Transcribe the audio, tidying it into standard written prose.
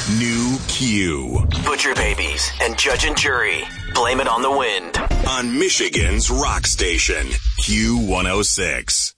New Q. Butcher Babies and Judge and Jury. Blame it on the wind. On Michigan's rock station, Q106.